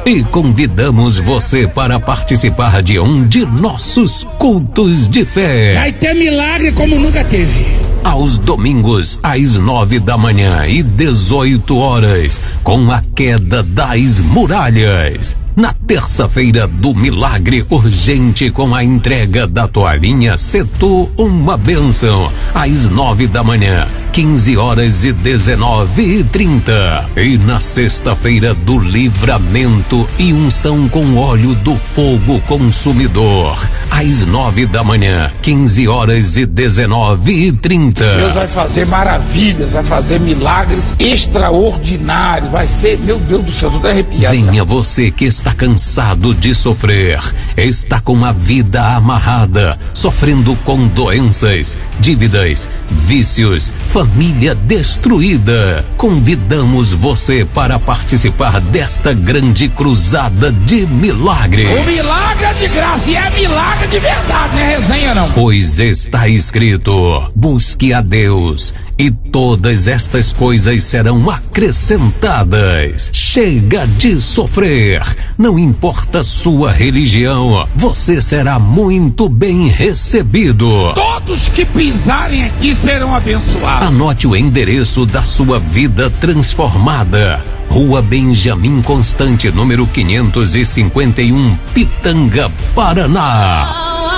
e convidamos você para participar de um de nossos cultos de fé. Vai ter milagre como nunca teve. Aos domingos, às 9 da manhã e 18 horas, com a queda das muralhas. Na terça-feira do milagre urgente, com a entrega da toalhinha Setor Uma Bênção, às 9 da manhã, 15 horas e 19h30. E na sexta-feira do livramento e unção com óleo do fogo consumidor, às 9 da manhã, 15 horas e 19h30. Deus vai fazer maravilhas, vai fazer milagres extraordinários, vai ser, meu Deus do céu, tudo arrepiado. Venha você que está cansado de sofrer, está com a vida amarrada, sofrendo com doenças, dívidas, vícios, família destruída. Convidamos você para participar desta grande cruzada de milagres. O milagre é de graça e é milagre de verdade, não é resenha não. Pois está escrito: busque a Deus e todas estas coisas serão acrescentadas. Chega de sofrer. Não importa sua religião, você será muito bem recebido. Todos que pisarem aqui serão abençoados. Anote o endereço da sua vida transformada. Rua Benjamin Constante, número 551, Pitanga, Paraná.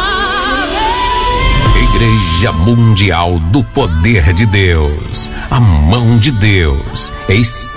Igreja Mundial do Poder de Deus. A mão de Deus está